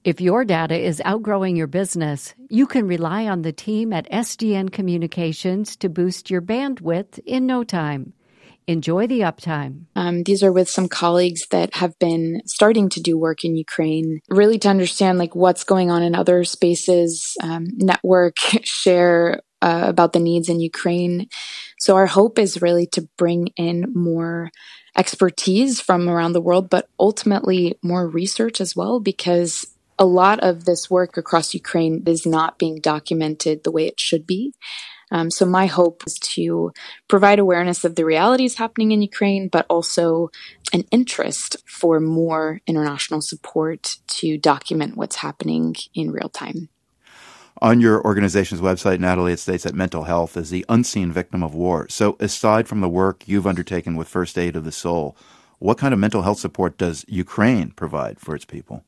If your data is outgrowing your business, you can rely on the team at SDN Communications to boost your bandwidth in no time. Enjoy the uptime. These are with some colleagues that have been starting to do work in Ukraine, really to understand what's going on in other spaces, network, share about the needs in Ukraine. So our hope is really to bring in more expertise from around the world, but ultimately more research as well, because a lot of this work across Ukraine is not being documented the way it should be. So my hope is to provide awareness of the realities happening in Ukraine, but also an interest for more international support to document what's happening in real time. On your organization's website, Natalie, it states that mental health is the unseen victim of war. So aside from the work you've undertaken with First Aid of the Soul, what kind of mental health support does Ukraine provide for its people?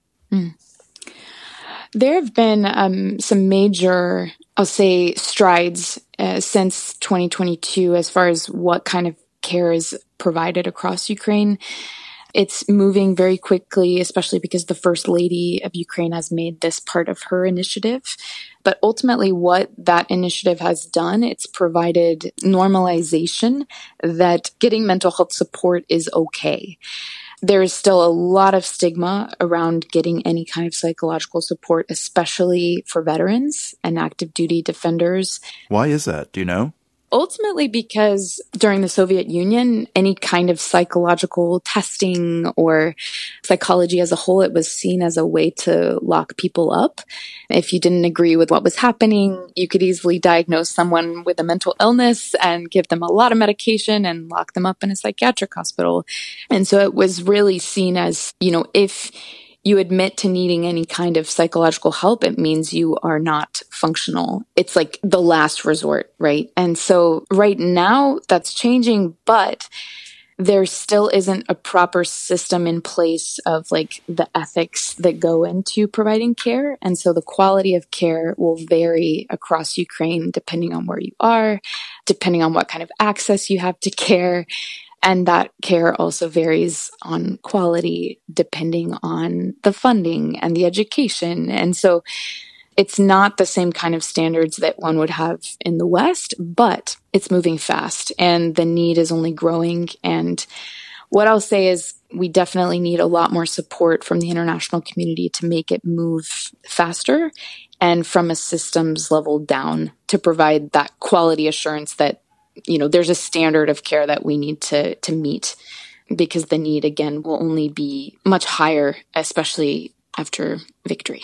There have been some major, I'll say, strides since 2022 as far as what kind of care is provided across Ukraine. It's moving very quickly, especially because the First Lady of Ukraine has made this part of her initiative. But ultimately, what that initiative has done, it's provided normalization that getting mental health support is okay. There is still a lot of stigma around getting any kind of psychological support, especially for veterans and active duty defenders. Why is that? Do you know? Ultimately, because during the Soviet Union, any kind of psychological testing or psychology as a whole, it was seen as a way to lock people up. If you didn't agree with what was happening, you could easily diagnose someone with a mental illness and give them a lot of medication and lock them up in a psychiatric hospital. And so it was really seen as, if you admit to needing any kind of psychological help, it means you are not functional. It's like the last resort, right? And so right now that's changing, but there still isn't a proper system in place of the ethics that go into providing care. And so the quality of care will vary across Ukraine depending on where you are, depending on what kind of access you have to care. And that care also varies on quality depending on the funding and the education. And so it's not the same kind of standards that one would have in the West, but it's moving fast and the need is only growing. And what I'll say is we definitely need a lot more support from the international community to make it move faster and from a systems level down to provide that quality assurance that there's a standard of care that we need to meet, because the need, again, will only be much higher, especially after victory.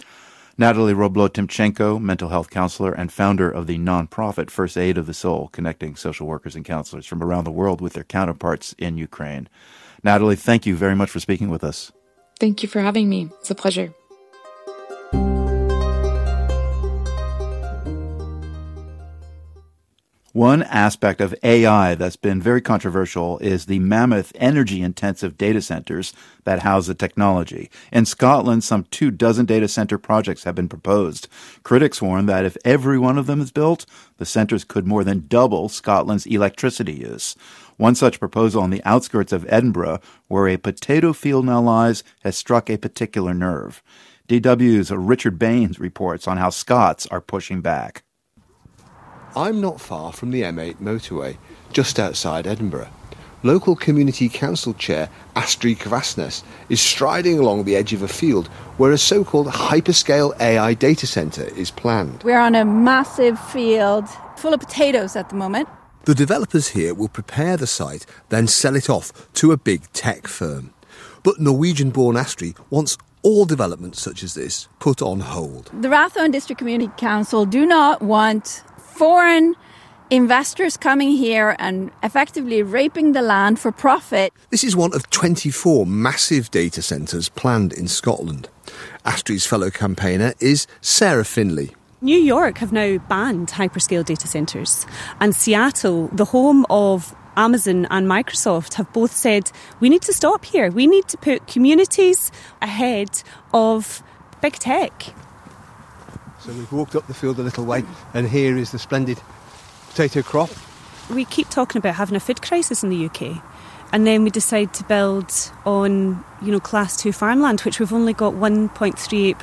Natalie Roblo-Timchenko, mental health counselor and founder of the nonprofit First Aid of the Soul, connecting social workers and counselors from around the world with their counterparts in Ukraine. Natalie, thank you very much for speaking with us. Thank you for having me. It's a pleasure. One aspect of AI that's been very controversial is the mammoth energy-intensive data centers that house the technology. In Scotland, some 24 data center projects have been proposed. Critics warn that if every one of them is built, the centers could more than double Scotland's electricity use. One such proposal on the outskirts of Edinburgh, where a potato field now lies, has struck a particular nerve. DW's Richard Baines reports on how Scots are pushing back. I'm not far from the M8 motorway, just outside Edinburgh. Local Community Council Chair Astrid Kvasnes is striding along the edge of a field where a so-called hyperscale AI data centre is planned. We're on a massive field full of potatoes at the moment. The developers here will prepare the site, then sell it off to a big tech firm. But Norwegian-born Astrid wants all developments such as this put on hold. The Rathdown District Community Council do not want foreign investors coming here and effectively raping the land for profit. This is one of 24 massive data centres planned in Scotland. Astrid's fellow campaigner is Sarah Finlay. New York have now banned hyperscale data centres, and Seattle, the home of Amazon and Microsoft, have both said we need to stop here. We need to put communities ahead of big tech. So we've walked up the field a little way, and here is the splendid potato crop. We keep talking about having a food crisis in the UK, and then we decide to build on, Class 2 farmland, which we've only got 1.38%